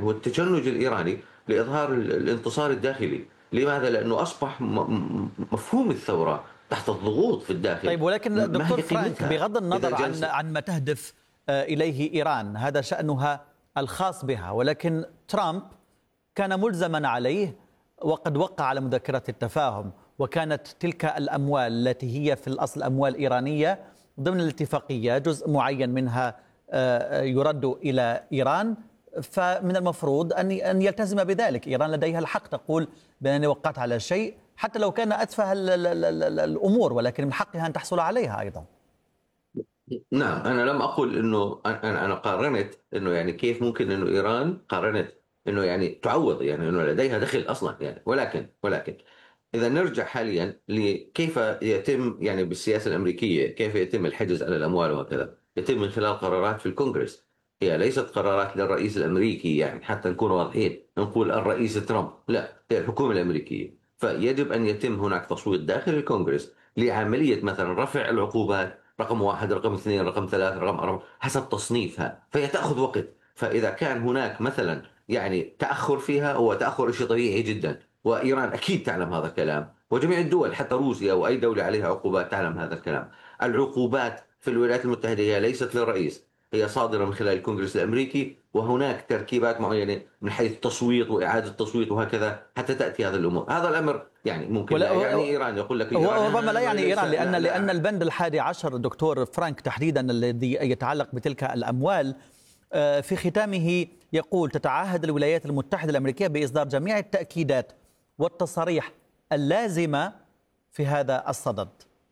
هو التشنج الإيراني لإظهار الانتصار الداخلي. لماذا؟ لأنه أصبح مفهوم الثورة تحت الضغوط في الداخل. طيب، ولكن ما دكتور هي فرانك، قيمتها بغض إذا النظر جلست؟ عن ما تهدف إليه إيران، هذا شأنها الخاص بها، ولكن ترامب كان ملزما عليه وقد وقع على مذكرة التفاهم، وكانت تلك الأموال التي هي في الأصل أموال إيرانية ضمن الاتفاقية جزء معين منها يرد إلى إيران، فمن المفروض أن يلتزم بذلك. إيران لديها الحق تقول بأنني وقعت على شيء حتى لو كان أتفه الأمور، ولكن من حقها أن تحصل عليها أيضا. نعم، أنا لم أقل أنه أنا قارنت أنه يعني كيف ممكن أنه إيران قارنت أنه يعني تعوض، يعني أنه لديها دخل أصلا يعني. ولكن إذا نرجع حاليا لكيف يتم يعني بالسياسة الأمريكية كيف يتم الحجز على الأموال وهكذا، يتم من خلال قرارات في الكونغرس. هي ليست قرارات للرئيس الأمريكي، يعني حتى نكون واضحين نقول الرئيس ترامب، لا، هي الحكومة الأمريكية. فيجب أن يتم هناك تصويت داخل الكونغرس لعملية مثلا رفع العقوبات رقم 1 رقم 2 رقم 3 رقم 4 حسب تصنيفها، فهي تأخذ وقت. فإذا كان هناك مثلا يعني تأخر فيها، هو تأخر شيء طبيعي جدا، وإيران أكيد تعلم هذا الكلام، وجميع الدول حتى روسيا وأي دولة عليها عقوبات تعلم هذا الكلام. العقوبات في الولايات المتحدة هي ليست للرئيس، هي صادرة من خلال الكونغرس الأمريكي، وهناك تركيبات معينة من حيث التصويت وإعادة التصويت وهكذا حتى تأتي هذه الأمور. هذا الأمر يعني ممكن لا يعني إيران، يقول لك إيران ربما لا يعني إيران، لأن لا. البند 11 دكتور فرانك تحديدا الذي يتعلق بتلك الأموال في ختامه يقول: تتعهد الولايات المتحدة الأمريكية بإصدار جميع التأكيدات والتصاريح اللازمة في هذا الصدد.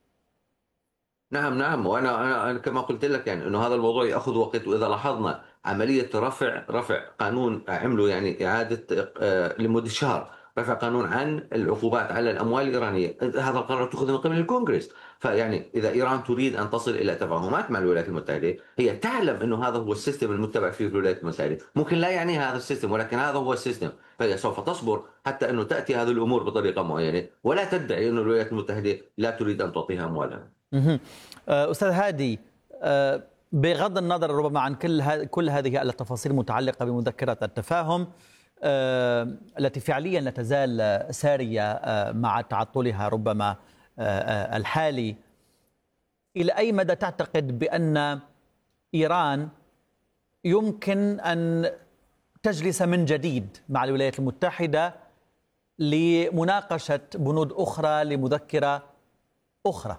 نعم، وانا كما قلت لك يعني انه هذا الموضوع ياخذ وقت. واذا لاحظنا عمليه رفع قانون عملوا يعني اعاده لمده شهر رفع قانون عن العقوبات على الاموال الايرانيه، هذا القرار اتخذ من قبل الكونغرس. فيعني اذا ايران تريد ان تصل الى تفاهمات مع الولايات المتحده، هي تعلم انه هذا هو السيستم المتبع في الولايات المتحده، ممكن لا يعني هذا السيستم ولكن هذا هو السيستم. فهي سوف تصبر حتى انه تاتي هذه الامور بطريقه معينه، ولا تدعي انه الولايات المتحده لا تريد ان تعطيها اموالها. أستاذ هادي، بغض النظر ربما عن كل هذه التفاصيل المتعلقة بمذكرة التفاهم التي فعليا لا تزال سارية مع تعطلها ربما الحالي، إلى أي مدى تعتقد بأن إيران يمكن أن تجلس من جديد مع الولايات المتحدة لمناقشة بنود أخرى لمذكرة أخرى؟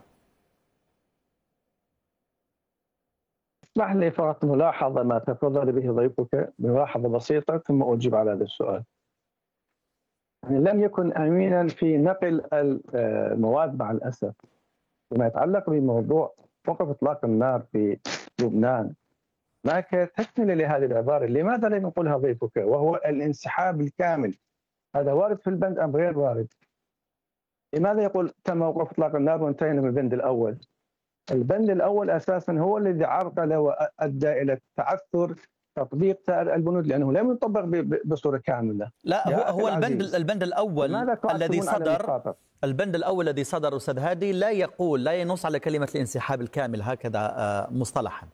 اسمح لي فقط ملاحظة ما تفضل به ضيفك، ملاحظة بسيطة ثم أجيب على هذا السؤال. يعني لم يكن أمينا في نقل المواد مع الأسف فيما يتعلق بموضوع وقف إطلاق النار في لبنان. هناك تكملة لهذه العبارة، لماذا لم يقولها ضيفك وهو الانسحاب الكامل؟ هذا وارد في البند أم غير وارد؟ لماذا يقول تم وقف إطلاق النار وانتهينا من البند الأول؟ البند الأول أساسا هو الذي عرقل وأدى إلى تعثر تطبيق سائر البنود، لأنه لم يطبق بصورة كاملة. لا، هو البند الأول الذي صدر، البند الأول الذي صدر أستاذ هادي لا يقول، لا ينص على كلمة الانسحاب الكامل هكذا مصطلحا.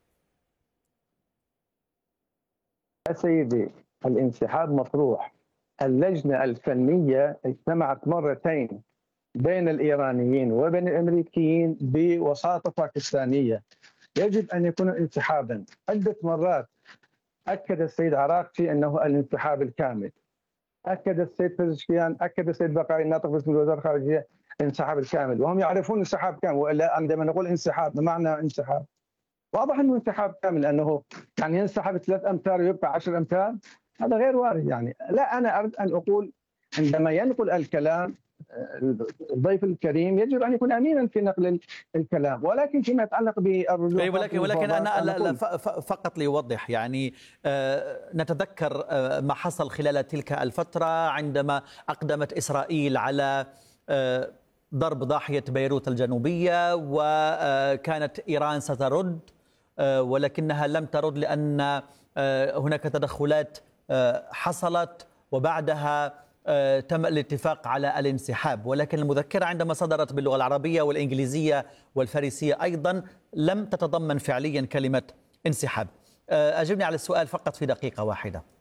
يا سيدي، الانسحاب مطروح. اللجنة الفنية اجتمعت مرتين بين الإيرانيين وبين الأمريكيين بوساطة باكستانية، يجب أن يكون انسحابا. عدة مرات أكد السيد عراقچي أنه الانسحاب الكامل، أكد السيد پزشکیان، أكد السيد بقائي الناطق باسم وزارة الخارجية الانسحاب الكامل، وهم يعرفون انسحاب كامل. وإلا عندما نقول انسحاب بمعنى انسحاب واضح أنه انسحاب كامل، أنه يعني ينسحب 3 أمتار ويبقى 10 أمتار، هذا غير وارد. يعني لا، أنا أريد أن أقول عندما ينقل الكلام الضيف الكريم يجب أن يكون أمينا في نقل الكلام، ولكن فيما يتعلق بالرجوع ولكن أنا فقط ليوضح، يعني نتذكر ما حصل خلال تلك الفترة عندما أقدمت إسرائيل على ضرب ضاحية بيروت الجنوبية، وكانت إيران سترد ولكنها لم ترد لأن هناك تدخلات حصلت، وبعدها تم الاتفاق على الانسحاب. ولكن المذكرة عندما صدرت باللغة العربية والإنجليزية والفارسية أيضا لم تتضمن فعليا كلمة انسحاب. أجبني على السؤال فقط في دقيقة واحدة.